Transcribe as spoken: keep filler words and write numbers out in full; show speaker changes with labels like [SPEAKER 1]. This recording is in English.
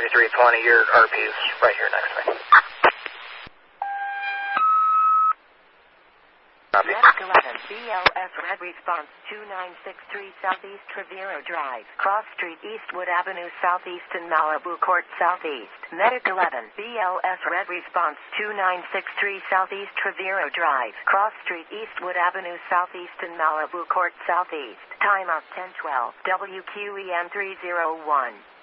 [SPEAKER 1] three twenty, your R P is right here next to me. Copy.
[SPEAKER 2] Medic eleven, B L S Red Response two nine six three Southeast Trevero Drive, Cross Street, Eastwood Avenue Southeast and Malibu Court Southeast. Medic eleven, B L S Red Response two nine six three Southeast Trevero Drive, Cross Street, Eastwood Avenue Southeast and Malibu Court Southeast. Timeout ten twelve, W Q E N three oh one.